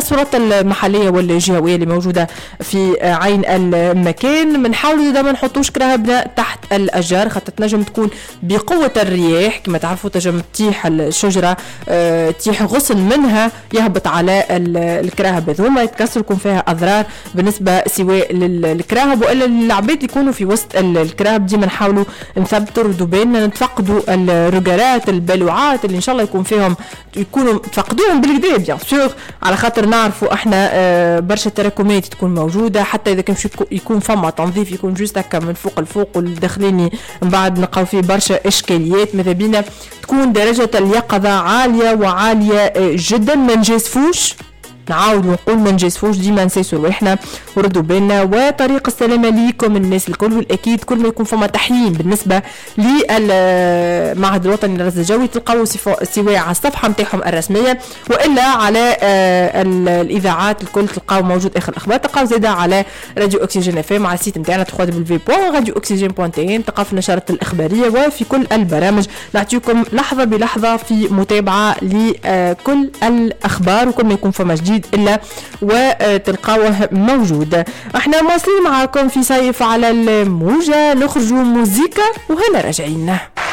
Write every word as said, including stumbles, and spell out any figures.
السلطات المحليه والجهويه اللي موجوده في عين المكان. بنحاولوا دائما نحطوش كراهبنا تحت الاشجار خاطر تنجم تكون بقوه الرياح كما تعرفوا، تنجم تطيح الشجره اه تطيح غصن منها يهبط على الكراهب هذوما يتكسر، يكون فيها اضرار بالنسبه سواء للكراهب والا العباد اللي يكونوا في وسط الكراهب. ديما نحاولوا نثبتوا ردوبنا، نتفقدوا الرجالات البلوعات اللي ان شاء الله يكون فيهم يكونوا تفقدوهم بالكدا بيان سور، على خاطر نعرفوا احنا اه برشا تراكمات تكون موجوده، حتى اذا كان يكون فما تنظيف يكون جوست هكا من فوق الفوق والداخليني من بعد نلقاو فيه برشا اشكاليات. ماذا بينا تكون درجه اليقظه عاليه وعاليه جدا، ما نجازفوش، نعاود نقول ما نجازفوش، ديما نسيسوا رواحنا وردوا بالنا. وطريق السلامه ليكم الناس الكل، والاكيد كل ما يكون فما تحيين بالنسبه للمعهد الوطني للرصد الجوي تلقاو سواء على الصفحه نتاعهم الرسميه والا على الاذاعات الكل تلقاو موجود اخر الاخبار. تلقاو زاده على راديو اكسجين اف ام على السيت نتاعنا دبليو دبليو دبليو دوت راديو اكسجين دوت تي ان، تلقاو في النشرات الاخباريه وفي كل البرامج نعطيكم لحظه بلحظه في متابعه لكل الاخبار وكل ما يكون فما جديد إلا وتلقاوه موجود. احنا مواصلين معاكم في صيف على الموجة، نخرجوا موزيكا وهنا راجعين.